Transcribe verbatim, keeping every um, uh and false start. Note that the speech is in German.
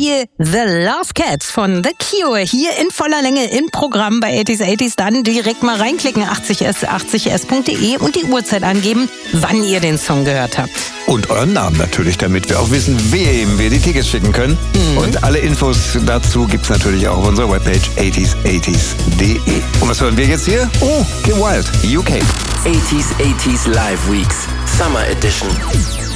ihr The Love Cats von The Cure hier in voller Länge im Programm bei achtzig achtzig. Dann direkt mal reinklicken, achtzig s achtzig s punkt de und die Uhrzeit angeben, wann ihr den Song gehört habt. Und euren Namen natürlich, damit wir auch wissen, wem wir die Tickets schicken können. Mhm. Und alle Infos dazu gibt's natürlich auch auf unserer Webpage achtzig achtzig punkt de. Und was hören wir jetzt hier? Oh, Kim Wilde, U K. achtzig achtzig Live Weeks, Summer Edition.